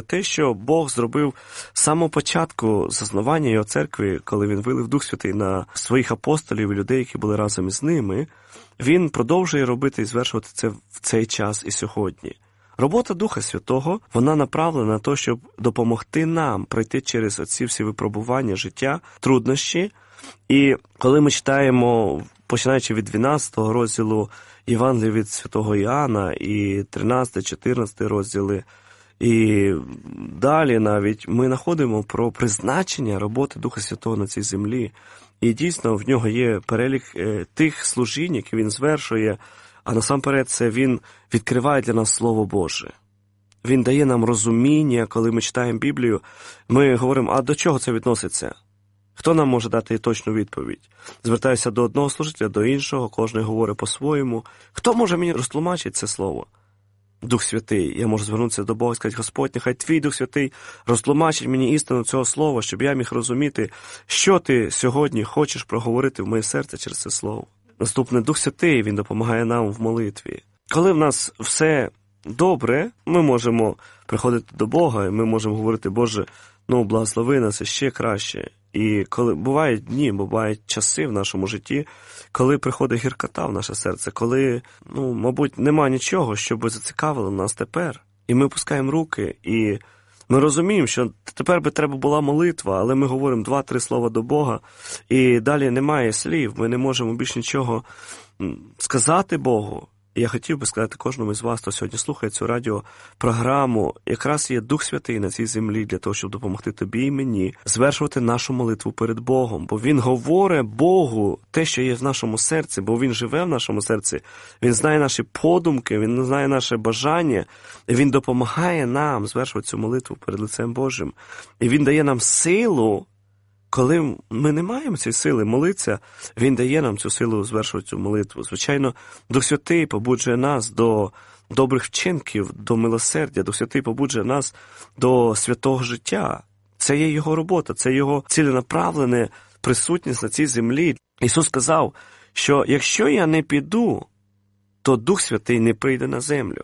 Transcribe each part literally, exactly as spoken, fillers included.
те, що Бог зробив з самого початку заснування його церкви, коли він вилив Дух Святий на своїх апостолів і людей, які були разом із ними, він продовжує робити і звершувати це в цей час і сьогодні. Робота Духа Святого, вона направлена на те, щоб допомогти нам пройти через оці всі випробування життя, труднощі. І коли ми читаємо, починаючи від дванадцятого розділу Євангелія від святого Іоанна і тринадцятий, чотирнадцятий розділи, і далі навіть ми знаходимо про призначення роботи Духа Святого на цій землі. І дійсно в нього є перелік тих служінь, які він звершує, а насамперед це він відкриває для нас Слово Боже. Він дає нам розуміння, коли ми читаємо Біблію, ми говоримо, а до чого це відноситься? Хто нам може дати точну відповідь? Звертаюся до одного служителя, до іншого, кожен говорить по-своєму. Хто може мені розтлумачити це слово? Дух Святий. Я можу звернутися до Бога і сказати, Господь, нехай Твій Дух Святий розтлумачить мені істину цього слова, щоб я міг розуміти, що Ти сьогодні хочеш проговорити в моє серце через це слово. Наступне, Дух Святий, Він допомагає нам в молитві. Коли в нас все добре, ми можемо приходити до Бога, і ми можемо говорити, Боже, ну, благослови нас ще краще. І коли бувають дні, бувають часи в нашому житті, коли приходить гіркота в наше серце, коли, ну, мабуть, нема нічого, що би зацікавило нас тепер. І ми пускаємо руки, і ми розуміємо, що тепер би треба була молитва, але ми говоримо два-три слова до Бога, і далі немає слів, ми не можемо більш нічого сказати Богу. І я хотів би сказати кожному із вас, хто сьогодні слухає цю радіопрограму, якраз є Дух Святий на цій землі для того, щоб допомогти тобі і мені звершувати нашу молитву перед Богом. Бо Він говорить Богу те, що є в нашому серці, бо Він живе в нашому серці, Він знає наші подумки, Він знає наше бажання, і Він допомагає нам звершувати цю молитву перед лицем Божим. І Він дає нам силу. Коли ми не маємо цієї сили молитися, Він дає нам цю силу звершувати цю молитву. Звичайно, Дух Святий побуджує нас до добрих вчинків, до милосердя. Дух Святий побуджує нас до святого життя. Це є Його робота, це Його ціленаправлена присутність на цій землі. Ісус сказав, що якщо я не піду, то Дух Святий не прийде на землю.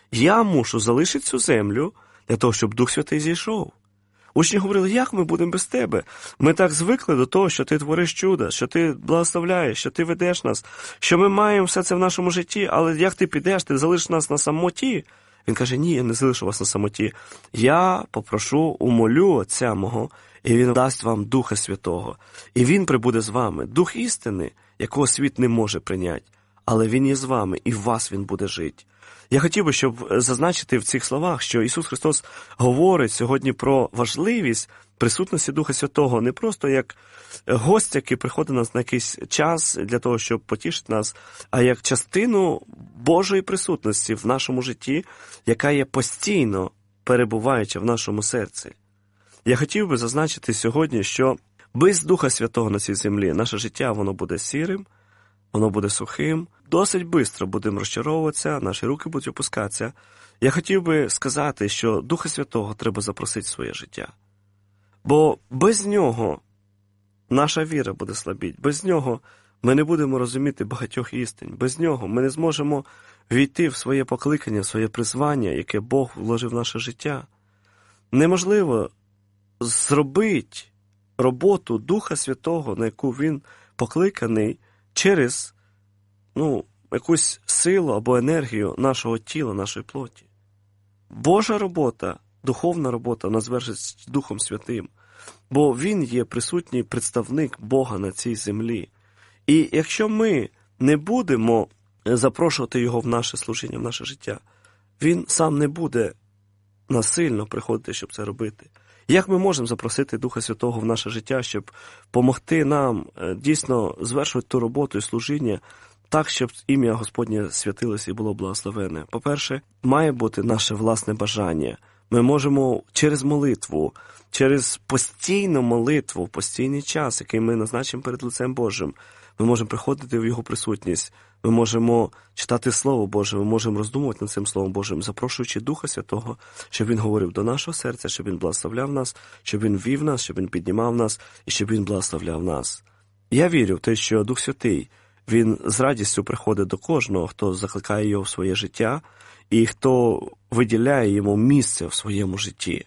Я мушу залишити цю землю для того, щоб Дух Святий зійшов. Учні говорили, як ми будемо без тебе? Ми так звикли до того, що ти твориш чудо, що ти благословляєш, що ти ведеш нас, що ми маємо все це в нашому житті, але як ти підеш, ти залишиш нас на самоті? Він каже, ні, я не залишу вас на самоті. Я попрошу, умолю Отця мого, і Він дасть вам Духа Святого. І Він прибуде з вами. Дух істини, якого світ не може прийняти, але Він є з вами, і в вас Він буде жити. Я хотів би, щоб зазначити в цих словах, що Ісус Христос говорить сьогодні про важливість присутності Духа Святого не просто як гость, який приходить до нас на якийсь час для того, щоб потішити нас, а як частину Божої присутності в нашому житті, яка є постійно перебуваюча в нашому серці. Я хотів би зазначити сьогодні, що без Духа Святого на цій землі наше життя воно буде сірим, воно буде сухим, досить швидко будемо розчаровуватися, наші руки будуть опускатися. Я хотів би сказати, що Духа Святого треба запросити в своє життя. Бо без Нього наша віра буде слабіть, без Нього ми не будемо розуміти багатьох істин, без Нього ми не зможемо війти в своє покликання, в своє призвання, яке Бог вложив в наше життя. Неможливо зробити роботу Духа Святого, на яку Він покликаний, через ну, якусь силу або енергію нашого тіла, нашої плоті. Божа робота, духовна робота, вона звершиться Духом Святим, бо Він є присутній представник Бога на цій землі. І якщо ми не будемо запрошувати Його в наше служіння, в наше життя, Він сам не буде насильно приходити, щоб це робити. Як ми можемо запросити Духа Святого в наше життя, щоб допомогти нам дійсно звершувати ту роботу і служіння так, щоб ім'я Господнє святилося і було благословене? По-перше, має бути наше власне бажання. Ми можемо через молитву, через постійну молитву, постійний час, який ми назначимо перед лицем Божим, ми можемо приходити в Його присутність, ми можемо читати Слово Боже, ми можемо роздумувати над цим Словом Божим, запрошуючи Духа Святого, щоб Він говорив до нашого серця, щоб Він благословляв нас, щоб Він вів нас, щоб Він піднімав нас і щоб Він благословляв нас. Я вірю в те, що Дух Святий, Він з радістю приходить до кожного, хто закликає Його в своє життя і хто виділяє Йому місце в своєму житті.